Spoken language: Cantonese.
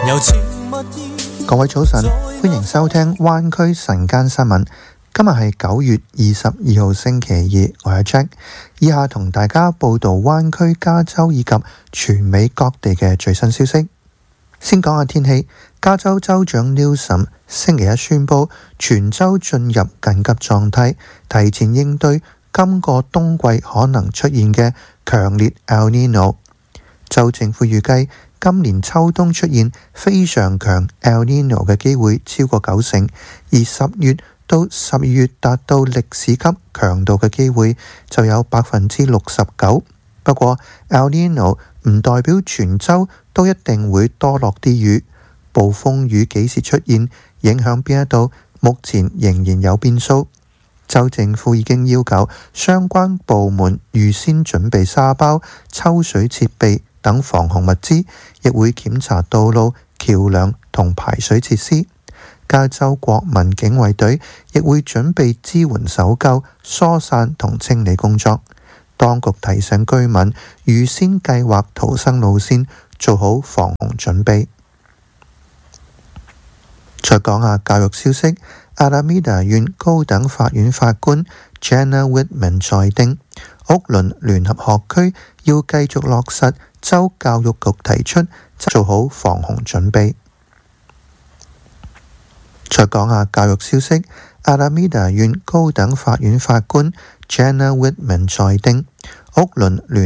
各位早晨，歡迎收聽灣區晨間新聞。今日係9月22號星期二，我係 Jack。以下同大家報道灣區、加州以及全美各地嘅最新消息。先講下天氣，加州州長 Newsom 星期一宣布全州進入緊急狀態，提前應對今個冬季可能出現嘅強烈 El Nino。州政府預計今年秋冬出現非常強 El Nino 嘅機會超過90%，而10月到12月達到歷史級強度嘅機會就有69%。不過 El Nino 唔代表全州都一定會多落啲雨，暴風雨幾時出現，影響邊一度，目前仍然有變數。州政府已經要求相關部門預先準備沙包、抽水設備等防洪物資，亦會檢查道路、橋樑同排水設施。加州國民警衛隊亦會準備支援搜救、疏散同清理工作。當局提醒居民預先計劃逃生路線，做好防洪準備。再講下教育消息，阿拉米達縣高等法院法官 Jana Whitman 裁定，屋崙聯合學區要繼續落實州教育局提出，做好防洪準備。再講下教育消息，阿拉米達縣高等法院法官 Jana Whitman 裁定，屋崙聯